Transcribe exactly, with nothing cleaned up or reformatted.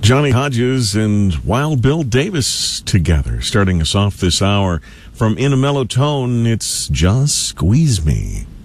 Johnny Hodges and Wild Bill Davis together, starting us off this hour. From In a Mellow Tone, it's Just Squeeze Me.